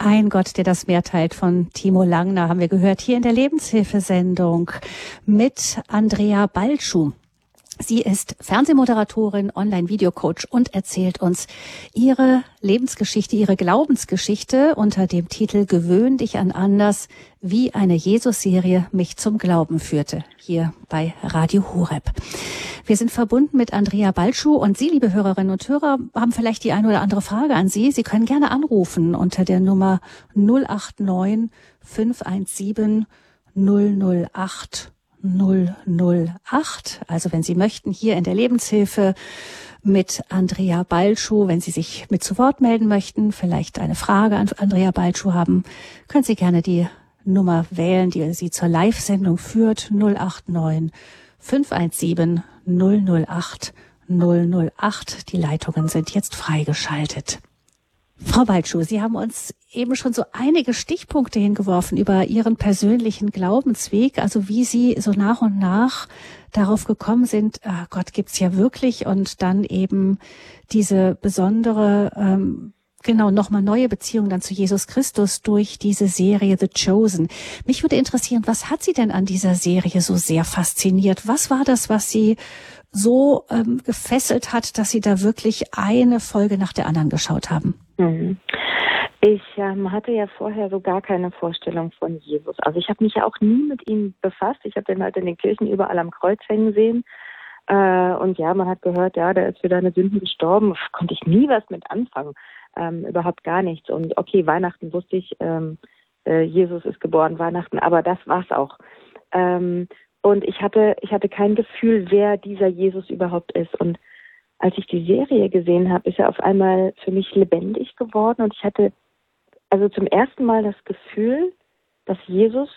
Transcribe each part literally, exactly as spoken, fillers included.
Ein Gott, der das Meer teilt, von Timo Langner, haben wir gehört hier in der Lebenshilfesendung mit Andrea Balschuh. Sie ist Fernsehmoderatorin, Online-Videocoach und erzählt uns ihre Lebensgeschichte, ihre Glaubensgeschichte unter dem Titel Gewöhn dich an anders, wie eine Jesus-Serie mich zum Glauben führte, hier bei Radio Horeb. Wir sind verbunden mit Andrea Balschuh und Sie, liebe Hörerinnen und Hörer, haben vielleicht die eine oder andere Frage an Sie. Sie können gerne anrufen unter der Nummer null acht neun fünf eins sieben null null acht null null acht. Also wenn Sie möchten, hier in der Lebenshilfe mit Andrea Balschuh, wenn Sie sich mit zu Wort melden möchten, vielleicht eine Frage an Andrea Balschuh haben, können Sie gerne die Nummer wählen, die Sie zur Live-Sendung führt, null acht neun fünf eins sieben null null acht null null acht. Die Leitungen sind jetzt freigeschaltet. Frau Balschuh, Sie haben uns eben schon so einige Stichpunkte hingeworfen über Ihren persönlichen Glaubensweg, also wie Sie so nach und nach darauf gekommen sind, ah, Gott gibt's ja wirklich, und dann eben diese besondere, ähm, genau, nochmal neue Beziehung dann zu Jesus Christus durch diese Serie The Chosen. Mich würde interessieren, was hat Sie denn an dieser Serie so sehr fasziniert? Was war das, was Sie so ähm, gefesselt hat, dass Sie da wirklich eine Folge nach der anderen geschaut haben? Mhm. Ich ähm, hatte ja vorher so gar keine Vorstellung von Jesus. Also ich habe mich ja auch nie mit ihm befasst. Ich habe den halt in den Kirchen überall am Kreuz hängen sehen. Äh, und ja, man hat gehört, ja, der ist für deine Sünden gestorben. Pff, konnte ich nie was mit anfangen. Ähm, überhaupt gar nichts. Und okay, Weihnachten wusste ich, ähm, äh, Jesus ist geboren, Weihnachten, aber das war's auch. Ähm, und ich hatte, ich hatte kein Gefühl, wer dieser Jesus überhaupt ist. Und als ich die Serie gesehen habe, ist er auf einmal für mich lebendig geworden, und ich hatte also zum ersten Mal das Gefühl, dass Jesus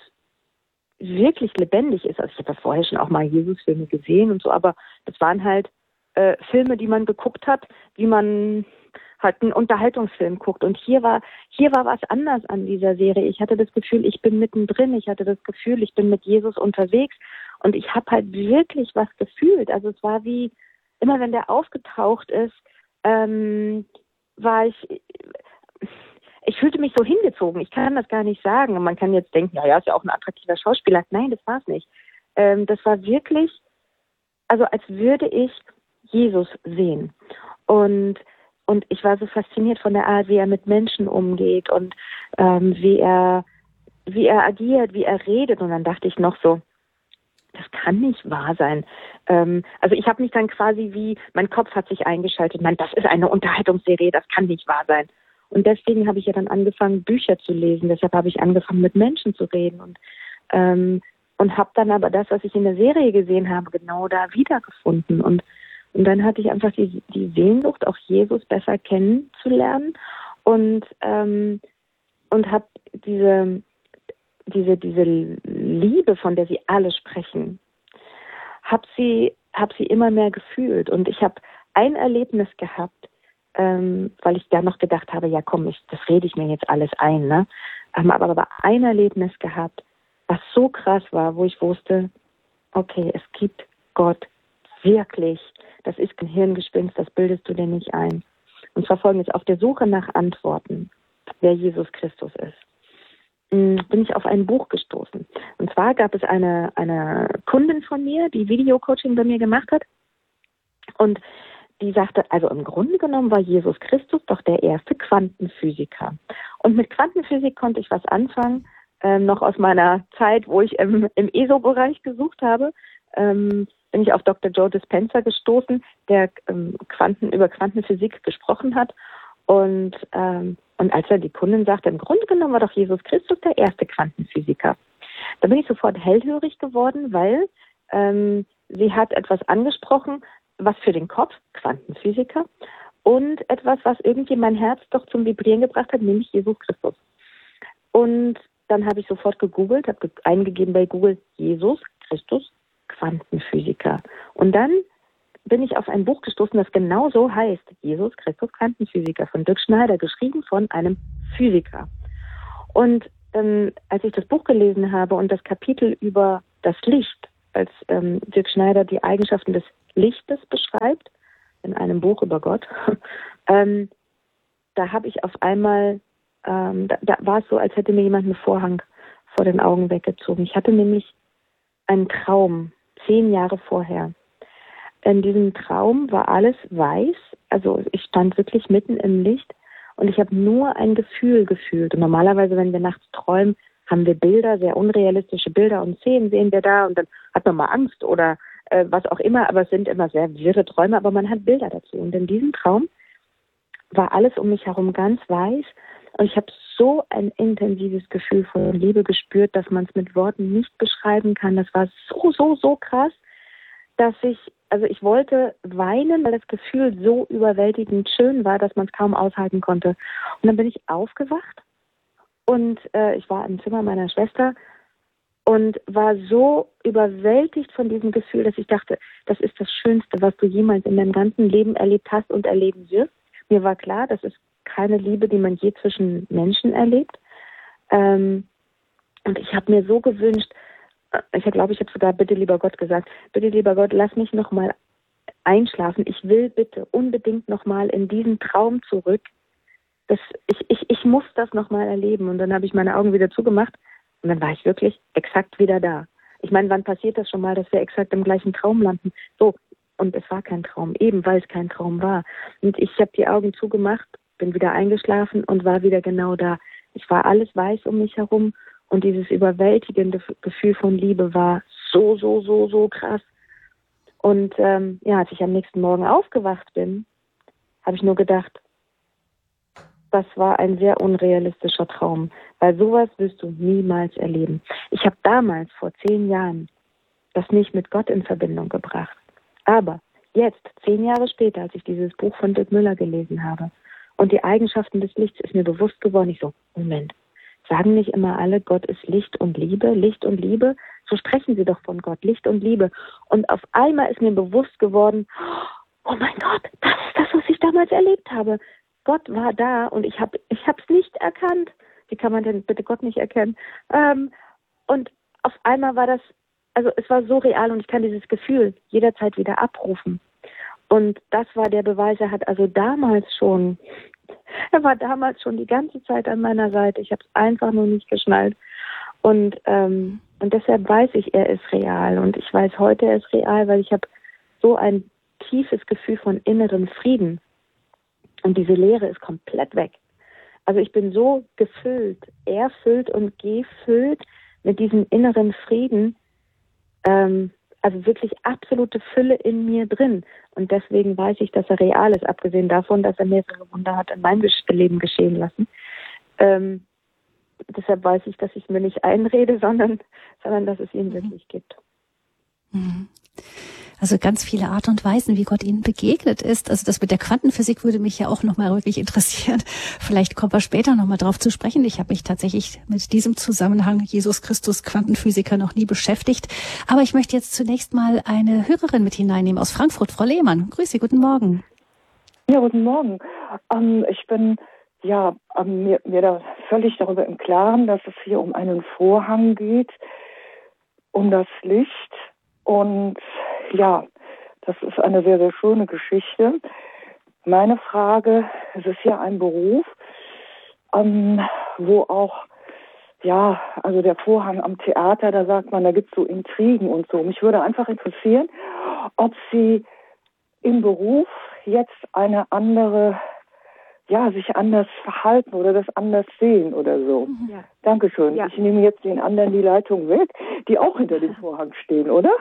wirklich lebendig ist. Also ich habe ja vorher schon auch mal Jesus-Filme gesehen und so, aber das waren halt äh, Filme, die man geguckt hat, wie man halt einen Unterhaltungsfilm guckt. Und hier war hier war was anders an dieser Serie. Ich hatte das Gefühl, ich bin mittendrin. Ich hatte das Gefühl, ich bin mit Jesus unterwegs, und ich habe halt wirklich was gefühlt. Also es war wie, immer wenn der aufgetaucht ist, ähm, war ich, ich fühlte mich so hingezogen. Ich kann das gar nicht sagen. Und man kann jetzt denken, ja, ja, ist ja auch ein attraktiver Schauspieler. Nein, das war es nicht. Ähm, das war wirklich, also als würde ich Jesus sehen. Und und ich war so fasziniert von der Art, wie er mit Menschen umgeht und ähm, wie er wie er agiert, wie er redet. Und dann dachte ich noch so, das kann nicht wahr sein. Ähm, also ich habe mich dann quasi wie, mein Kopf hat sich eingeschaltet, nein, das ist eine Unterhaltungsserie, das kann nicht wahr sein. Und deswegen habe ich ja dann angefangen, Bücher zu lesen. Deshalb habe ich angefangen, mit Menschen zu reden. Und, ähm, und habe dann aber das, was ich in der Serie gesehen habe, genau da wiedergefunden. Und, und dann hatte ich einfach die, die Sehnsucht, auch Jesus besser kennenzulernen. Und, ähm, und habe diese... diese diese Liebe, von der Sie alle sprechen, habe sie, hab sie immer mehr gefühlt. Und ich habe ein Erlebnis gehabt, ähm, weil ich da noch gedacht habe, ja komm, ich, das rede ich mir jetzt alles ein. Ne? Ähm, aber, aber ein Erlebnis gehabt, was so krass war, wo ich wusste, okay, es gibt Gott wirklich. Das ist kein Hirngespinst, das bildest du dir nicht ein. Und zwar folgendes: Auf der Suche nach Antworten, wer Jesus Christus ist, bin ich auf ein Buch gestoßen. Und zwar gab es eine, eine Kundin von mir, die Videocoaching bei mir gemacht hat. Und die sagte, also im Grunde genommen war Jesus Christus doch der erste Quantenphysiker. Und mit Quantenphysik konnte ich was anfangen, ähm, noch aus meiner Zeit, wo ich im, im E S O-Bereich gesucht habe. Ähm, bin ich auf Doktor Joe Dispenza gestoßen, der ähm, Quanten, über Quantenphysik gesprochen hat. Und, ähm, und als er die Kundin sagte, im Grunde genommen war doch Jesus Christus der erste Quantenphysiker. Da bin ich sofort hellhörig geworden, weil ähm, sie hat etwas angesprochen, was für den Kopf, Quantenphysiker, und etwas, was irgendwie mein Herz doch zum Vibrieren gebracht hat, nämlich Jesus Christus. Und dann habe ich sofort gegoogelt, habe eingegeben bei Google Jesus Christus Quantenphysiker. Und dann bin ich auf ein Buch gestoßen, das genau so heißt, Jesus Christus Quantenphysiker, von Dirk Schneider, geschrieben von einem Physiker. Und ähm, als ich das Buch gelesen habe und das Kapitel über das Licht, als ähm, Dirk Schneider die Eigenschaften des Lichtes beschreibt, in einem Buch über Gott, ähm, da habe ich auf einmal ähm, da, da war es so, als hätte mir jemand einen Vorhang vor den Augen weggezogen. Ich hatte nämlich einen Traum, zehn Jahre vorher. In diesem Traum war alles weiß, also ich stand wirklich mitten im Licht und ich habe nur ein Gefühl gefühlt. Und normalerweise, wenn wir nachts träumen, haben wir Bilder, sehr unrealistische Bilder und Szenen sehen wir da und dann hat man mal Angst oder äh, was auch immer, aber es sind immer sehr wirre Träume, aber man hat Bilder dazu. Und in diesem Traum war alles um mich herum ganz weiß und ich habe so ein intensives Gefühl von Liebe gespürt, dass man es mit Worten nicht beschreiben kann. Das war so, so, so krass, dass ich, also ich wollte weinen, weil das Gefühl so überwältigend schön war, dass man es kaum aushalten konnte. Und dann bin ich aufgewacht und äh, ich war im Zimmer meiner Schwester und war so überwältigt von diesem Gefühl, dass ich dachte, das ist das Schönste, was du jemals in deinem ganzen Leben erlebt hast und erleben wirst. Mir war klar, das ist keine Liebe, die man je zwischen Menschen erlebt. Ähm, und ich habe mir so gewünscht, ich glaube, ich habe sogar bitte lieber Gott gesagt, bitte lieber Gott, lass mich noch mal einschlafen. Ich will bitte unbedingt noch mal in diesen Traum zurück. Das, ich, ich, ich muss das noch mal erleben. Und dann habe ich meine Augen wieder zugemacht und dann war ich wirklich exakt wieder da. Ich meine, wann passiert das schon mal, dass wir exakt im gleichen Traum landen? So, und es war kein Traum, eben weil es kein Traum war. Und ich habe die Augen zugemacht, bin wieder eingeschlafen und war wieder genau da. Es war alles weiß um mich herum. Und dieses überwältigende Gefühl von Liebe war so, so, so, so krass. Und ähm, ja, als ich am nächsten Morgen aufgewacht bin, habe ich nur gedacht, das war ein sehr unrealistischer Traum, weil sowas wirst du niemals erleben. Ich habe damals, vor zehn Jahren, das nicht mit Gott in Verbindung gebracht. Aber jetzt, zehn Jahre später, als ich dieses Buch von Dirk Müller gelesen habe und die Eigenschaften des Lichts, ist mir bewusst geworden, ich so, Moment, sagen nicht immer alle, Gott ist Licht und Liebe, Licht und Liebe? So sprechen sie doch von Gott, Licht und Liebe. Und auf einmal ist mir bewusst geworden, oh mein Gott, das ist das, was ich damals erlebt habe. Gott war da und ich habe ich habe es nicht erkannt. Wie kann man denn bitte Gott nicht erkennen? Ähm, und auf einmal war das, also es war so real und ich kann dieses Gefühl jederzeit wieder abrufen. Und das war der Beweis, er hat also damals schon Er war damals schon die ganze Zeit an meiner Seite. Ich habe es einfach nur nicht geschnallt. Und, ähm, und deshalb weiß ich, er ist real. Und ich weiß heute, er ist real, weil ich habe so ein tiefes Gefühl von inneren Frieden. Und diese Leere ist komplett weg. Also ich bin so gefüllt, erfüllt und gefüllt mit diesem inneren Frieden. Ähm, also wirklich absolute Fülle in mir drin. Und deswegen weiß ich, dass er real ist, abgesehen davon, dass er mehrere Wunder hat in meinem Leben geschehen lassen. Ähm, deshalb weiß ich, dass ich mir nicht einrede, sondern, sondern dass es ihn mhm. wirklich gibt. Mhm. Also ganz viele Art und Weisen, wie Gott ihnen begegnet ist. Also das mit der Quantenphysik würde mich ja auch nochmal wirklich interessieren. Vielleicht kommen wir später nochmal drauf zu sprechen. Ich habe mich tatsächlich mit diesem Zusammenhang Jesus Christus Quantenphysiker noch nie beschäftigt. Aber ich möchte jetzt zunächst mal eine Hörerin mit hineinnehmen aus Frankfurt. Frau Lehmann, grüß Sie, guten Morgen. Ja, guten Morgen. Ähm, ich bin ja ähm, mir, mir da völlig darüber im Klaren, dass es hier um einen Vorhang geht, um das Licht. Und ja, das ist eine sehr, sehr schöne Geschichte. Meine Frage, es ist ja ein Beruf, ähm, wo auch, ja, also der Vorhang am Theater, da sagt man, da gibt es so Intrigen und so. Mich würde einfach interessieren, ob Sie im Beruf jetzt eine andere, ja, sich anders verhalten oder das anders sehen oder so. Ja. Dankeschön. Ja. Ich nehme jetzt den anderen die Leitung weg, die auch hinter dem Vorhang stehen, oder?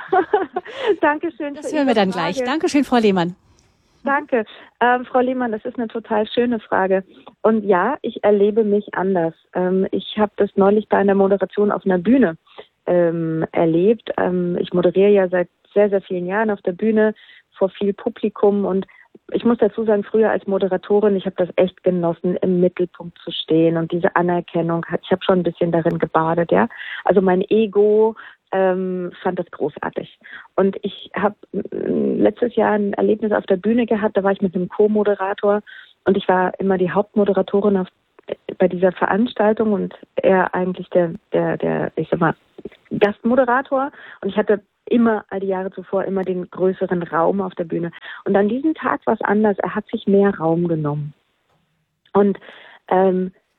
Dankeschön. Das hören wir dann Frage. Gleich. Dankeschön, Frau Lehmann. Danke. Ähm, Frau Lehmann, das ist eine total schöne Frage. Und ja, ich erlebe mich anders. Ähm, ich habe das neulich bei einer Moderation auf einer Bühne ähm, erlebt. Ähm, ich moderiere ja seit sehr, sehr vielen Jahren auf der Bühne vor viel Publikum und ich muss dazu sagen, früher als Moderatorin, ich habe das echt genossen, im Mittelpunkt zu stehen und diese Anerkennung, ich habe schon ein bisschen darin gebadet, ja. Also mein Ego ähm, fand das großartig. Und ich habe letztes Jahr ein Erlebnis auf der Bühne gehabt, da war ich mit einem Co-Moderator und ich war immer die Hauptmoderatorin auf, bei dieser Veranstaltung und er eigentlich der, der, der, ich sag mal, Gastmoderator und ich hatte immer, all die Jahre zuvor, immer den größeren Raum auf der Bühne. Und an diesem Tag war es anders. Er hat sich mehr Raum genommen. Und ähm,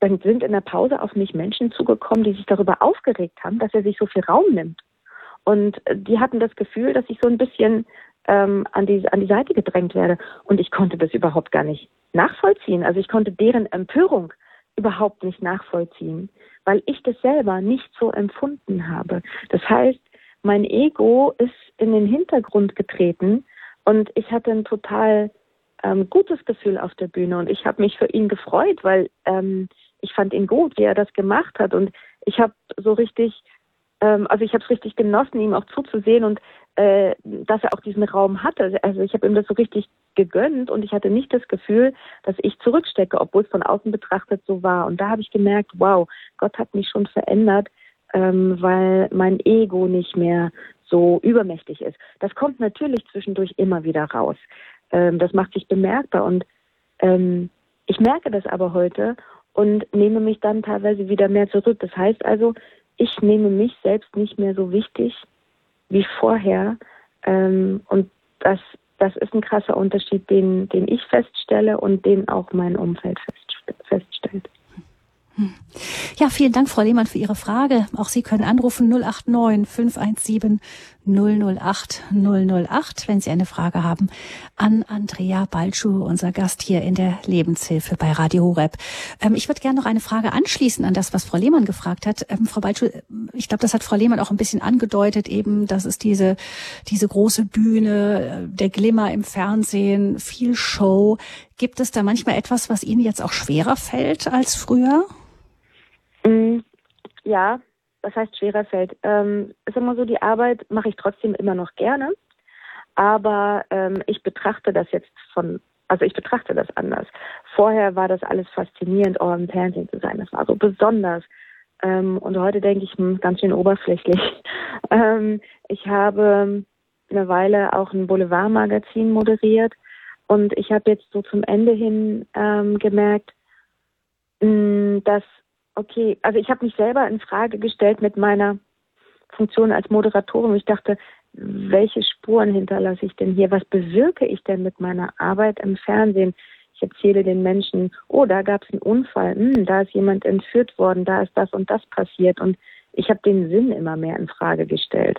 dann sind in der Pause auf mich Menschen zugekommen, die sich darüber aufgeregt haben, dass er sich so viel Raum nimmt. Und die hatten das Gefühl, dass ich so ein bisschen ähm, an die, an die Seite gedrängt werde. Und ich konnte das überhaupt gar nicht nachvollziehen. Also ich konnte deren Empörung überhaupt nicht nachvollziehen, weil ich das selber nicht so empfunden habe. Das heißt, mein Ego ist in den Hintergrund getreten und ich hatte ein total ähm, gutes Gefühl auf der Bühne und ich habe mich für ihn gefreut, weil ähm, ich fand ihn gut, wie er das gemacht hat und ich habe so richtig, ähm, also ich habe es richtig genossen, ihm auch zuzusehen und äh, dass er auch diesen Raum hatte. Also ich habe ihm das so richtig gegönnt und ich hatte nicht das Gefühl, dass ich zurückstecke, obwohl es von außen betrachtet so war. Und da habe ich gemerkt, wow, Gott hat mich schon verändert, ähm, weil mein Ego nicht mehr so übermächtig ist. Das kommt natürlich zwischendurch immer wieder raus. Ähm, das macht sich bemerkbar und ähm, ich merke das aber heute und nehme mich dann teilweise wieder mehr zurück. Das heißt also, ich nehme mich selbst nicht mehr so wichtig wie vorher ähm, und das Das ist ein krasser Unterschied, den, den ich feststelle und den auch mein Umfeld feststellt. Ja, vielen Dank, Frau Lehmann, für Ihre Frage. Auch Sie können anrufen null acht neun fünf eins sieben null null acht null null acht, wenn Sie eine Frage haben, an Andrea Balschuh, unser Gast hier in der Lebenshilfe bei Radio Horeb. Ähm, ich würde gerne noch eine Frage anschließen an das, was Frau Lehmann gefragt hat. Ähm, Frau Balschuh, ich glaube, das hat Frau Lehmann auch ein bisschen angedeutet, eben, dass es diese, diese große Bühne, der Glimmer im Fernsehen, viel Show. Gibt es da manchmal etwas, was Ihnen jetzt auch schwerer fällt als früher? Ja, was heißt schwerer fällt? Ähm, ist immer so, die Arbeit mache ich trotzdem immer noch gerne, aber ähm, ich betrachte das jetzt von, also ich betrachte das anders. Vorher war das alles faszinierend, auch im Fernsehen zu sein, das war so besonders. Ähm, und heute denke ich, hm, ganz schön oberflächlich. ähm, ich habe eine Weile auch ein Boulevardmagazin moderiert und ich habe jetzt so zum Ende hin ähm, gemerkt, mh, dass Okay, also ich habe mich selber in Frage gestellt mit meiner Funktion als Moderatorin und ich dachte, welche Spuren hinterlasse ich denn hier? Was bewirke ich denn mit meiner Arbeit im Fernsehen? Ich erzähle den Menschen, oh, da gab es einen Unfall, hm, da ist jemand entführt worden, da ist das und das passiert und ich habe den Sinn immer mehr in Frage gestellt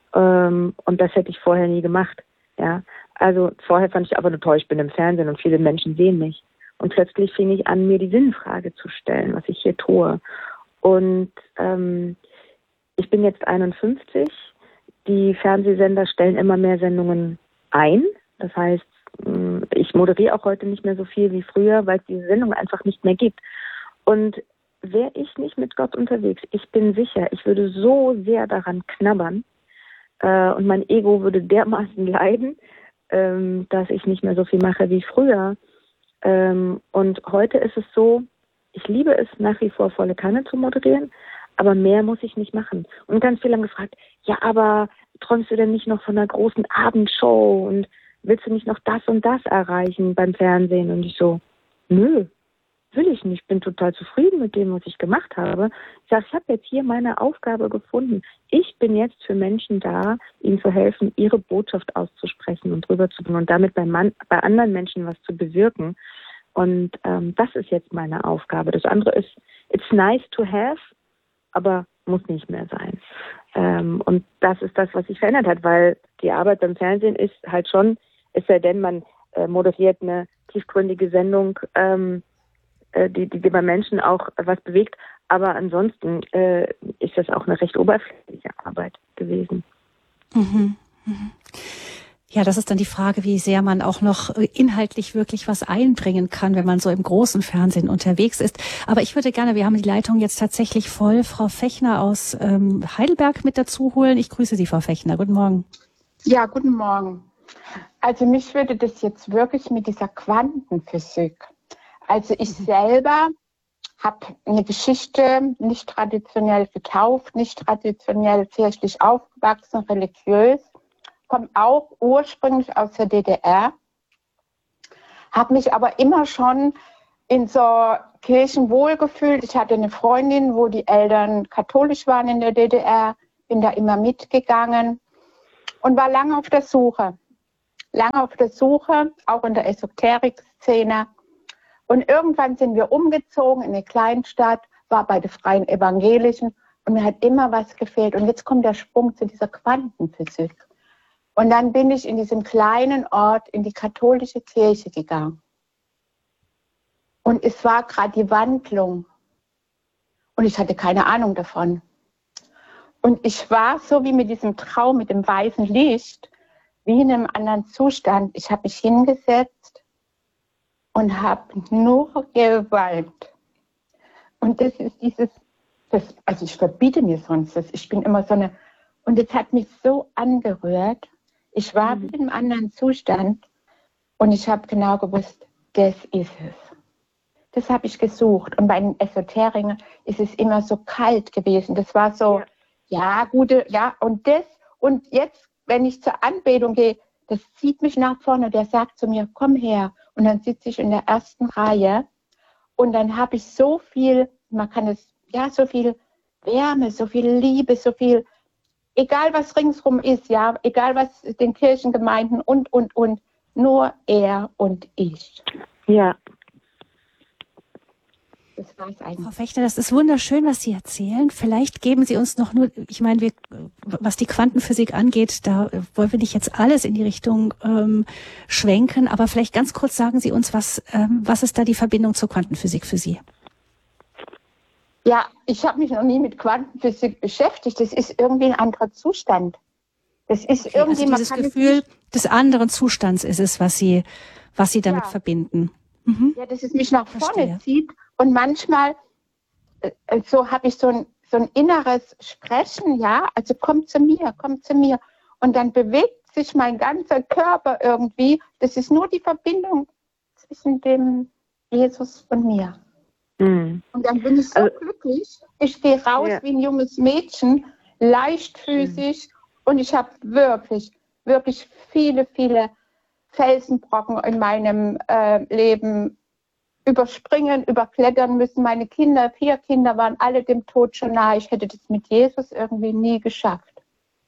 ähm, und das hätte ich vorher nie gemacht. Ja, also vorher fand ich aber nur toll, ich bin im Fernsehen und viele Menschen sehen mich. Und plötzlich fing ich an, mir die Sinnfrage zu stellen, was ich hier tue. Und ähm, ich bin jetzt einundfünfzig. Die Fernsehsender stellen immer mehr Sendungen ein. Das heißt, ich moderiere auch heute nicht mehr so viel wie früher, weil es diese Sendung einfach nicht mehr gibt. Und wäre ich nicht mit Gott unterwegs, ich bin sicher, ich würde so sehr daran knabbern äh, und mein Ego würde dermaßen leiden, ähm, dass ich nicht mehr so viel mache wie früher. Ähm, und heute ist es so, ich liebe es nach wie vor volle Kanne zu moderieren, aber mehr muss ich nicht machen. Und ganz viele haben gefragt, ja, aber träumst du denn nicht noch von einer großen Abendshow und willst du nicht noch das und das erreichen beim Fernsehen? Und ich so, nö, will ich nicht. Ich bin total zufrieden mit dem, was ich gemacht habe. Ich sage, ich habe jetzt hier meine Aufgabe gefunden. Ich bin jetzt für Menschen da, ihnen zu helfen, ihre Botschaft auszusprechen und rüberzubringen und damit bei, man, bei anderen Menschen was zu bewirken. Und ähm, das ist jetzt meine Aufgabe. Das andere ist, it's nice to have, aber muss nicht mehr sein. Ähm, und das ist das, was sich verändert hat, weil die Arbeit beim Fernsehen ist halt schon, es sei denn, man äh, moderiert eine tiefgründige Sendung, ähm, Die, die, die bei Menschen auch was bewegt. Aber ansonsten äh, ist das auch eine recht oberflächliche Arbeit gewesen. Mhm. Mhm. Ja, das ist dann die Frage, wie sehr man auch noch inhaltlich wirklich was einbringen kann, wenn man so im großen Fernsehen unterwegs ist. Aber ich würde gerne, wir haben die Leitung jetzt tatsächlich voll, Frau Fechner aus ähm, Heidelberg mit dazu holen. Ich grüße Sie, Frau Fechner. Guten Morgen. Ja, guten Morgen. Also mich würde das jetzt wirklich mit dieser Quantenphysik. Also ich selber habe eine Geschichte, nicht traditionell getauft, nicht traditionell kirchlich aufgewachsen, religiös, komme auch ursprünglich aus der D D R, habe mich aber immer schon in so Kirchen wohlgefühlt. Ich hatte eine Freundin, wo die Eltern katholisch waren in der D D R, bin da immer mitgegangen und war lange auf der Suche. Lange auf der Suche, auch in der Esoterik-Szene. Und irgendwann sind wir umgezogen in eine Kleinstadt, war bei den Freien Evangelischen und mir hat immer was gefehlt. Und jetzt kommt der Sprung zu dieser Quantenphysik. Und dann bin ich in diesem kleinen Ort in die katholische Kirche gegangen. Und es war gerade die Wandlung. Und ich hatte keine Ahnung davon. Und ich war so wie mit diesem Traum, mit dem weißen Licht, wie in einem anderen Zustand. Ich habe mich hingesetzt und habe nur geweint. Und das ist dieses, das, also ich verbiete mir sonst das. Ich bin immer so eine, und es hat mich so angerührt. Ich war mhm. in einem anderen Zustand und ich habe genau gewusst, das ist es. Das habe ich gesucht. Und bei den Esoterikern ist es immer so kalt gewesen. Das war so, ja, ja gute, ja, und das, und jetzt, wenn ich zur Anbetung gehe, das zieht mich nach vorne. Der sagt zu mir, komm her. Und dann sitze ich in der ersten Reihe und dann habe ich so viel, man kann es, ja, so viel Wärme, so viel Liebe, so viel, egal was ringsrum ist, ja, egal was den Kirchengemeinden und, und, und, nur er und ich. Ja. Das war's eigentlich. Frau Fechter, das ist wunderschön, was Sie erzählen. Vielleicht geben Sie uns noch nur, ich meine, wir, was die Quantenphysik angeht, da wollen wir nicht jetzt alles in die Richtung ähm, schwenken, aber vielleicht ganz kurz sagen Sie uns, was, ähm, was ist da die Verbindung zur Quantenphysik für Sie? Ja, ich habe mich noch nie mit Quantenphysik beschäftigt. Das ist irgendwie ein anderer Zustand. Das ist okay, irgendwie also dieses Gefühl des anderen Zustands ist es, was Sie, was Sie damit ja. verbinden. Mhm. Ja, dass es mich nach vorne Verstehe. zieht. Und manchmal, äh, so habe ich so ein, so ein inneres Sprechen, ja, also komm zu mir, komm zu mir. Und dann bewegt sich mein ganzer Körper irgendwie. Das ist nur die Verbindung zwischen dem Jesus und mir. Mhm. Und dann bin ich so also, glücklich. Ich gehe raus ja. wie ein junges Mädchen, leichtfüßig. Mhm. Und ich habe wirklich, wirklich viele, viele Felsenbrocken in meinem äh, Leben überspringen, überklettern müssen. Meine Kinder, vier Kinder, waren alle dem Tod schon nahe. Ich hätte das mit Jesus irgendwie nie geschafft.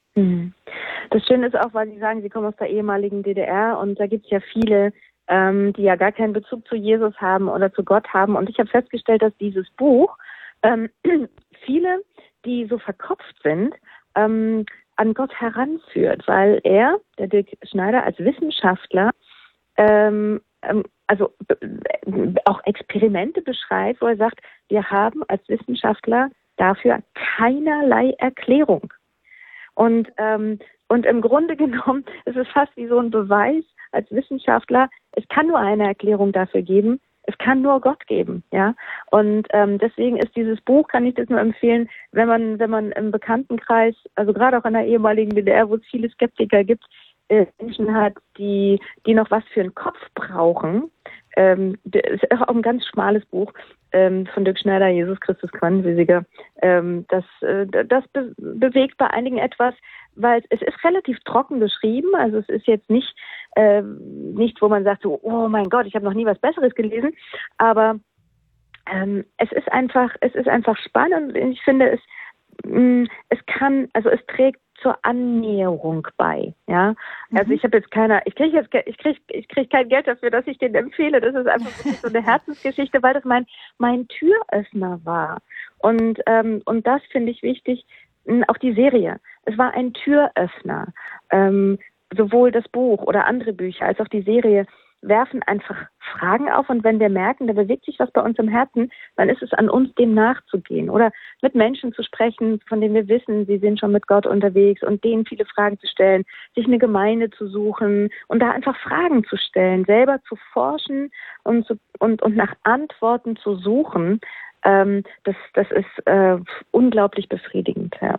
Das Schöne ist auch, weil Sie sagen, Sie kommen aus der ehemaligen D D R und da gibt es ja viele, ähm, die ja gar keinen Bezug zu Jesus haben oder zu Gott haben. Und ich habe festgestellt, dass dieses Buch ähm, viele, die so verkopft sind, ähm, an Gott heranführt, weil er, der Dirk Schneider, als Wissenschaftler ähm, ähm, also äh, auch Experimente beschreibt, wo er sagt, wir haben als Wissenschaftler dafür keinerlei Erklärung. Und, ähm, und im Grunde genommen ist es fast wie so ein Beweis als Wissenschaftler, es kann nur eine Erklärung dafür geben, es kann nur Gott geben, ja. Und ähm, deswegen ist dieses Buch, kann ich das nur empfehlen, wenn man, wenn man im Bekanntenkreis, also gerade auch in der ehemaligen D D R, wo es viele Skeptiker gibt, äh, Menschen hat, die, die noch was für einen Kopf brauchen. Ähm, das ist auch ein ganz schmales Buch ähm, von Dirk Schneider, Jesus Christus Quantenphysiker. Ähm, das äh, das be- bewegt bei einigen etwas, weil es ist relativ trocken geschrieben. Also es ist jetzt nicht äh, nicht, wo man sagt so, oh mein Gott, ich habe noch nie was Besseres gelesen. Aber ähm, es ist einfach, es ist einfach spannend. Ich finde es, mh, es kann, also es trägt zur Annäherung bei, ja. Mhm. Also ich habe jetzt keiner, ich kriege jetzt, ich kriege, ich kriege kein Geld dafür, dass ich den empfehle. Das ist einfach wirklich so eine Herzensgeschichte, weil das mein mein Türöffner war. Und ähm, und das finde ich wichtig. Auch die Serie. Es war ein Türöffner. Ähm, sowohl das Buch oder andere Bücher als auch die Serie werfen einfach Fragen auf und wenn wir merken, da bewegt sich was bei uns im Herzen, dann ist es an uns, dem nachzugehen oder mit Menschen zu sprechen, von denen wir wissen, sie sind schon mit Gott unterwegs und denen viele Fragen zu stellen, sich eine Gemeinde zu suchen und da einfach Fragen zu stellen, selber zu forschen und, zu, und, und nach Antworten zu suchen, ähm, das, das ist äh, unglaublich befriedigend, ja.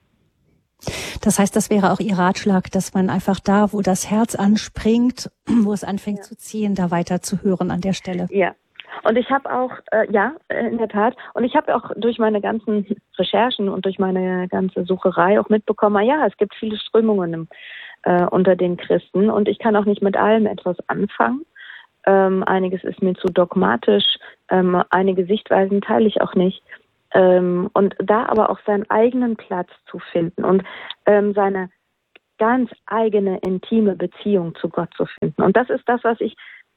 Das heißt, das wäre auch Ihr Ratschlag, dass man einfach da, wo das Herz anspringt, wo es anfängt ja. zu ziehen, da weiter zu hören an der Stelle. Ja, und ich habe auch, äh, ja, in der Tat, und ich habe auch durch meine ganzen Recherchen und durch meine ganze Sucherei auch mitbekommen, ja, es gibt viele Strömungen im, äh, unter den Christen und ich kann auch nicht mit allem etwas anfangen. Ähm, einiges ist mir zu dogmatisch, ähm, einige Sichtweisen teile ich auch nicht. Ähm, und da aber auch seinen eigenen Platz zu finden und ähm, seine ganz eigene intime Beziehung zu Gott zu finden. Und das ist das, was ich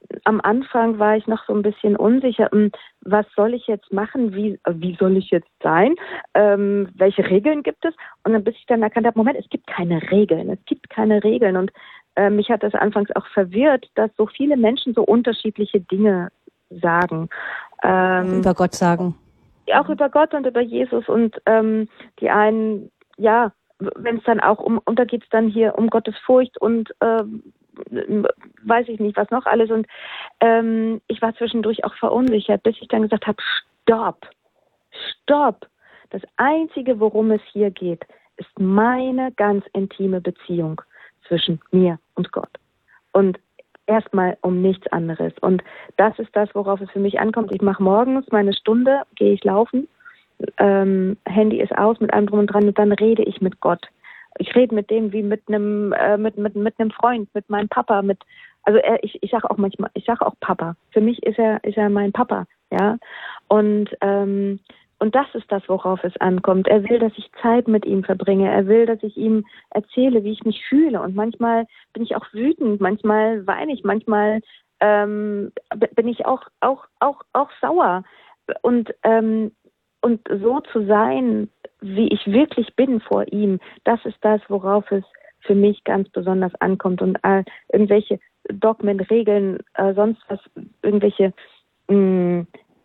am Anfang war ich noch so ein bisschen unsicher, was soll ich jetzt machen, wie, wie soll ich jetzt sein, ähm, welche Regeln gibt es? Und dann bis ich dann erkannt habe, Moment, es gibt keine Regeln, es gibt keine Regeln. Und äh, mich hat das anfangs auch verwirrt, dass so viele Menschen so unterschiedliche Dinge sagen. Ähm, über Gott sagen. Auch über Gott und über Jesus. Und ähm, die einen, ja, wenn es dann auch um, und da geht es dann hier um Gottes Furcht und ähm, weiß ich nicht, was noch alles. Und ähm, ich war zwischendurch auch verunsichert, bis ich dann gesagt habe, stopp, stopp. Das Einzige, worum es hier geht, ist meine ganz intime Beziehung zwischen mir und Gott. Und erstmal um nichts anderes. Und das ist das, worauf es für mich ankommt. Ich mache morgens meine Stunde, gehe ich laufen, ähm, Handy ist aus, mit allem drum und dran, und dann rede ich mit Gott. Ich rede mit dem wie mit einem äh, mit mit mit einem Freund, mit meinem Papa, mit also er, ich ich sage auch manchmal, ich sage auch Papa. Für mich ist er ist er mein Papa, ja. Und ähm, und das ist das, worauf es ankommt. Er will, dass ich Zeit mit ihm verbringe. Er will, dass ich ihm erzähle, wie ich mich fühle. Und manchmal bin ich auch wütend, manchmal weine ich, manchmal ähm, bin ich auch auch auch auch sauer. Und ähm, und so zu sein, wie ich wirklich bin vor ihm, das ist das, worauf es für mich ganz besonders ankommt. Und äh, irgendwelche Dogmen, Regeln, äh, sonst was, irgendwelche, mh,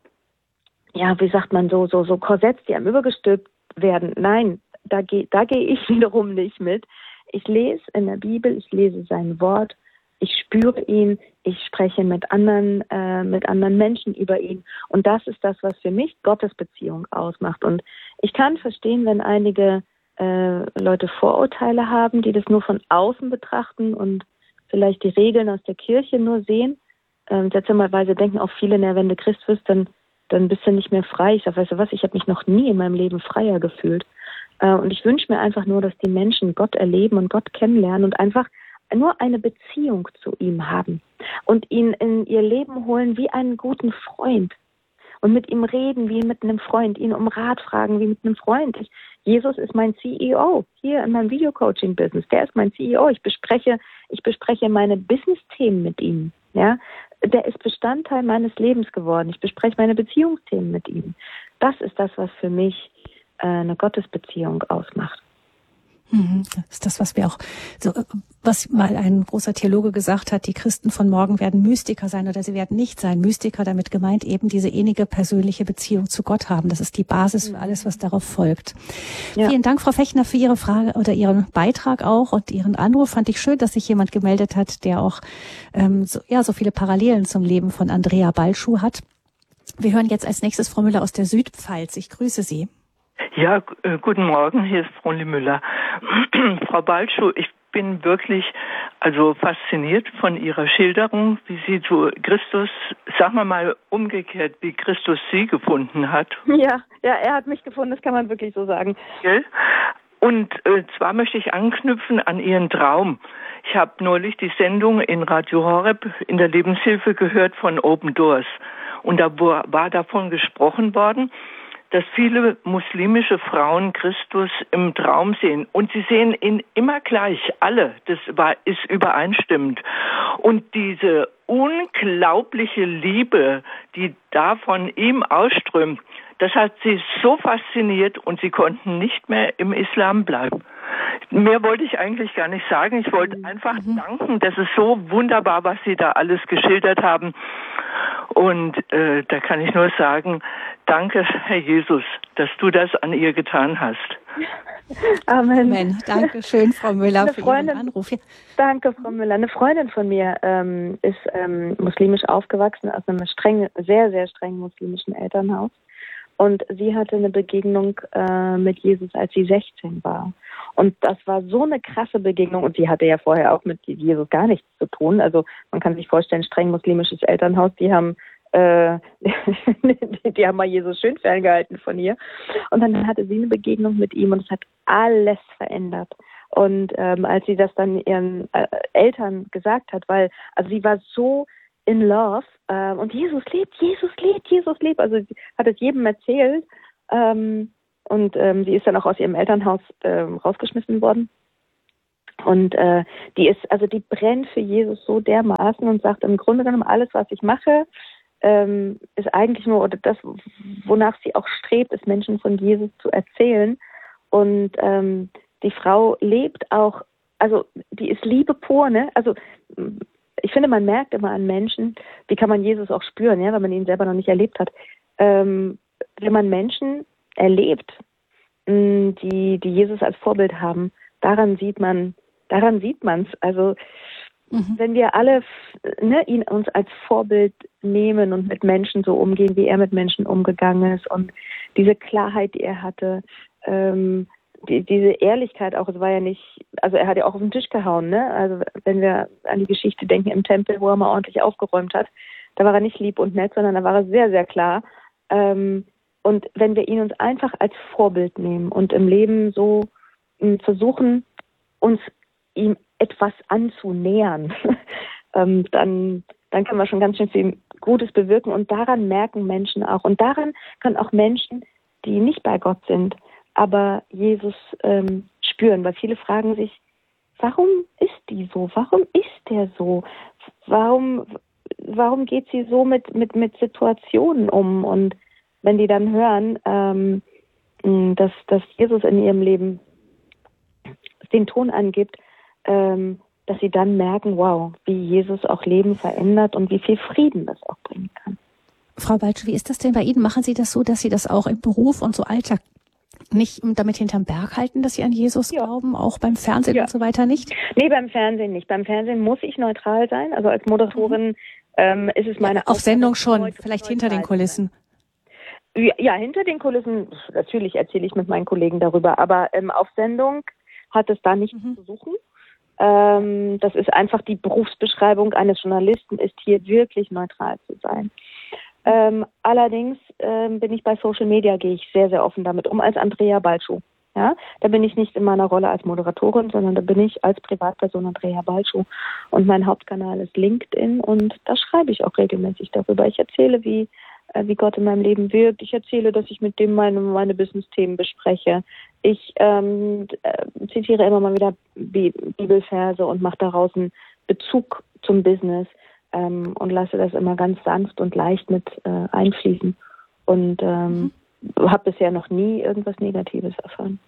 ja, wie sagt man so, so, so Korsetts, die einem übergestülpt werden. Nein, da gehe da geh ich wiederum nicht mit. Ich lese in der Bibel, ich lese sein Wort, ich spüre ihn, ich spreche mit anderen, äh, mit anderen Menschen über ihn. Und das ist das, was für mich Gottes Beziehung ausmacht. Und ich kann verstehen, wenn einige äh, Leute Vorurteile haben, die das nur von außen betrachten und vielleicht die Regeln aus der Kirche nur sehen. Ähm, seltsamerweise denken auch viele, na, wenn du Christ wirst, dann, dann bist du nicht mehr frei. Ich sage, weißt du was, ich habe mich noch nie in meinem Leben freier gefühlt. Äh, und ich wünsche mir einfach nur, dass die Menschen Gott erleben und Gott kennenlernen und einfach nur eine Beziehung zu ihm haben und ihn in ihr Leben holen wie einen guten Freund und mit ihm reden wie mit einem Freund, ihn um Rat fragen wie mit einem Freund. Ich, Jesus ist mein C E O hier in meinem Video-Coaching-Business. Der ist mein C E O. Ich bespreche, ich bespreche meine Business-Themen mit ihm. Ja, der ist Bestandteil meines Lebens geworden. Ich bespreche meine Beziehungsthemen mit ihm. Das ist das, was für mich äh, eine Gottesbeziehung ausmacht. Das ist das, was wir auch, so, was mal ein großer Theologe gesagt hat, die Christen von morgen werden Mystiker sein oder sie werden nicht sein. Mystiker, damit gemeint eben diese innige persönliche Beziehung zu Gott haben. Das ist die Basis für alles, was darauf folgt. Ja. Vielen Dank, Frau Fechner, für Ihre Frage oder Ihren Beitrag auch und Ihren Anruf. Fand ich schön, dass sich jemand gemeldet hat, der auch ähm, so, ja, so viele Parallelen zum Leben von Andrea Balschuh hat. Wir hören jetzt als nächstes Frau Müller aus der Südpfalz. Ich grüße Sie. Ja, äh, guten Morgen, hier ist Frau Müller. Frau Balschuh, ich bin wirklich also fasziniert von Ihrer Schilderung, wie Sie zu Christus, sagen wir mal umgekehrt, wie Christus Sie gefunden hat. Ja, ja, er hat mich gefunden, das kann man wirklich so sagen. Okay. Und äh, zwar möchte ich anknüpfen an Ihren Traum. Ich habe neulich die Sendung in Radio Horeb in der Lebenshilfe gehört von Open Doors. Und da war davon gesprochen worden, dass viele muslimische Frauen Christus im Traum sehen. Und sie sehen ihn immer gleich, alle. Das war, ist übereinstimmend. Und diese unglaubliche Liebe, die da von ihm ausströmt, das hat sie so fasziniert und sie konnten nicht mehr im Islam bleiben. Mehr wollte ich eigentlich gar nicht sagen. Ich wollte einfach mhm. danken. Das ist so wunderbar, was Sie da alles geschildert haben. Und äh, da kann ich nur sagen, danke, Herr Jesus, dass du das an ihr getan hast. Amen. Amen. Danke schön, Frau Müller, Eine für Freundin, Ihren Anruf. Ja. Danke, Frau Müller. Eine Freundin von mir ähm, ist ähm, muslimisch aufgewachsen, aus einem streng, sehr, sehr streng muslimischen Elternhaus. Und sie hatte eine Begegnung äh, mit Jesus, als sie sechzehn war. Und das war so eine krasse Begegnung. Und sie hatte ja vorher auch mit Jesus gar nichts zu tun. Also man kann sich vorstellen, streng muslimisches Elternhaus, die haben äh, die haben mal Jesus schön ferngehalten von ihr. Und dann hatte sie eine Begegnung mit ihm und es hat alles verändert. Und ähm, als sie das dann ihren äh, Eltern gesagt hat, weil also sie war so in love äh, und Jesus lebt, Jesus lebt, Jesus lebt. Also sie hat es jedem erzählt ähm, und ähm, sie ist dann auch aus ihrem Elternhaus ähm, rausgeschmissen worden. Und äh, die ist, also die brennt für Jesus so dermaßen und sagt im Grunde genommen, alles, was ich mache, ähm, ist eigentlich nur, oder das, wonach sie auch strebt, ist Menschen von Jesus zu erzählen. Und ähm, die Frau lebt auch, also die ist Liebe pur, ne? Also ich finde, man merkt immer an Menschen, wie kann man Jesus auch spüren, ja, wenn man ihn selber noch nicht erlebt hat. Ähm, wenn man Menschen erlebt, mh, die, die Jesus als Vorbild haben, daran sieht man, daran sieht man's. Also mhm. wenn wir alle ne, ihn uns als Vorbild nehmen und mit Menschen so umgehen, wie er mit Menschen umgegangen ist und diese Klarheit, die er hatte, ähm, die, diese Ehrlichkeit auch, es war ja nicht, also er hat ja auch auf den Tisch gehauen, ne? Also wenn wir an die Geschichte denken im Tempel, wo er mal ordentlich aufgeräumt hat, da war er nicht lieb und nett, sondern da war er sehr, sehr klar. Ähm, und wenn wir ihn uns einfach als Vorbild nehmen und im Leben so m, versuchen, uns ihm etwas anzunähern, ähm, dann, dann können wir schon ganz schön viel Gutes bewirken. Und daran merken Menschen auch. Und daran können auch Menschen, die nicht bei Gott sind, aber Jesus ähm, spüren. Weil viele fragen sich, warum ist die so? Warum ist der so? Warum, warum geht sie so mit, mit, mit Situationen um? Und wenn die dann hören, ähm, dass, dass Jesus in ihrem Leben den Ton angibt, ähm, dass sie dann merken, wow, wie Jesus auch Leben verändert und wie viel Frieden das auch bringen kann. Frau Balczu, wie ist das denn bei Ihnen? Machen Sie das so, dass Sie das auch im Beruf und so Alltag nicht damit hinterm Berg halten, dass Sie an Jesus ja. glauben, auch beim Fernsehen ja. und so weiter nicht? Nee, beim Fernsehen nicht. Beim Fernsehen muss ich neutral sein. Also als Moderatorin mhm. ähm, ist es meine ja, Auf Aufgabe, Sendung schon, vielleicht hinter den Kulissen. Ja, ja, hinter den Kulissen, natürlich erzähle ich mit meinen Kollegen darüber, aber ähm, auf Sendung hat es da nichts mhm. zu suchen. Ähm, das ist einfach die Berufsbeschreibung eines Journalisten, ist hier wirklich neutral zu sein. Ähm, allerdings ähm, bin ich bei Social Media, gehe ich sehr, sehr offen damit um, als Andrea Balczu. Ja? Da bin ich nicht in meiner Rolle als Moderatorin, sondern da bin ich als Privatperson Andrea Balczu. Und mein Hauptkanal ist LinkedIn und da schreibe ich auch regelmäßig darüber. Ich erzähle, wie wie Gott in meinem Leben wirkt. Ich erzähle, dass ich mit dem meine, meine Business-Themen bespreche. Ich ähm, äh, zitiere immer mal wieder Bi- Bibelverse und mache daraus einen Bezug zum Business ähm, und lasse das immer ganz sanft und leicht mit äh, einfließen. Und ähm, mhm. habe bisher noch nie irgendwas Negatives erfahren.